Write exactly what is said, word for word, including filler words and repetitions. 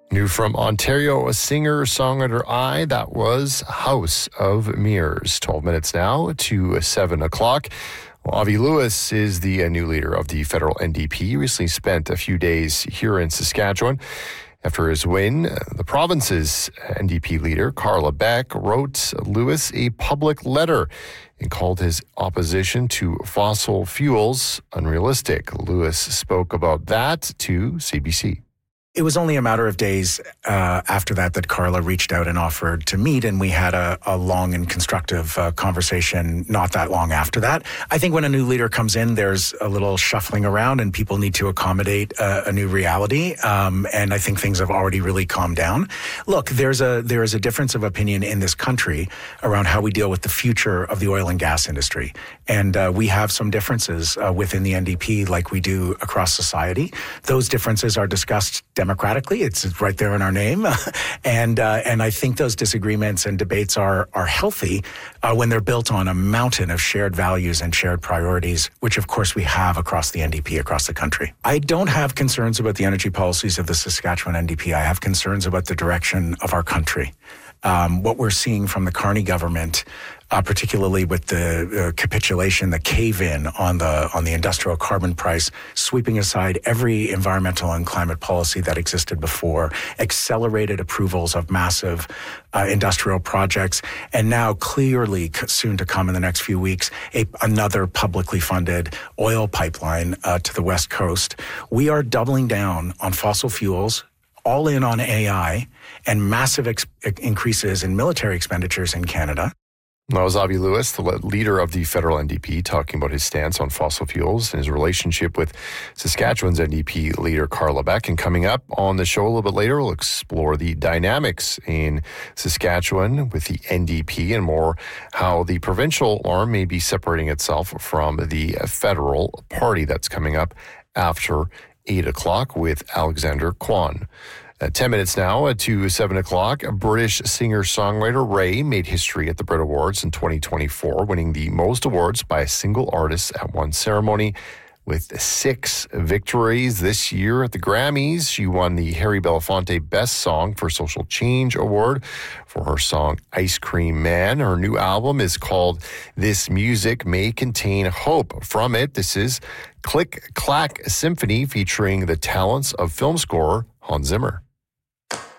New from Ontario, a singer-songwriter I, that was House of Mirrors. twelve minutes now to seven o'clock. Well, Avi Lewis is the uh, new leader of the federal N D P. He recently spent a few days here in Saskatchewan. After his win, uh, the province's N D P leader, Carla Beck, wrote Lewis a public letter and called his opposition to fossil fuels unrealistic. Lewis spoke about that to C B C. It was only a matter of days uh, after that that Carla reached out and offered to meet, and we had a, a long and constructive uh, conversation not that long after that. I think when a new leader comes in, there's a little shuffling around and people need to accommodate uh, a new reality, um, and I think things have already really calmed down. Look, there's a there is a difference of opinion in this country around how we deal with the future of the oil and gas industry, and uh, we have some differences uh, within the N D P like we do across society. Those differences are discussed democratically. It's right there in our name. and uh, and I think those disagreements and debates are are healthy uh, when they're built on a mountain of shared values and shared priorities, which of course we have across the N D P, across the country. I don't have concerns about the energy policies of the Saskatchewan N D P. I have concerns about the direction of our country. Um, what we're seeing from the Carney government, uh, particularly with the uh, capitulation, the cave-in on the on the industrial carbon price, sweeping aside every environmental and climate policy that existed before, accelerated approvals of massive uh, industrial projects, and now clearly soon to come in the next few weeks, a, another publicly funded oil pipeline uh, to the West Coast. We are doubling down on fossil fuels, all in on A I, and massive ex- increases in military expenditures in Canada. That was Avi Lewis, the leader of the federal N D P, talking about his stance on fossil fuels and his relationship with Saskatchewan's N D P leader, Carla Beck. And coming up on the show a little bit later, we'll explore the dynamics in Saskatchewan with the N D P and more how the provincial arm may be separating itself from the federal party. That's coming up after eight o'clock with Alexander Kwan. Uh, ten minutes now to seven o'clock. A British singer-songwriter Ray made history at the Brit Awards in twenty twenty-four, winning the most awards by a single artist at one ceremony. With six victories this year at the Grammys, she won the Harry Belafonte Best Song for Social Change Award for her song Ice Cream Man. Her new album is called This Music May Contain Hope. From it, this is Click Clack Symphony featuring the talents of film scorer Hans Zimmer.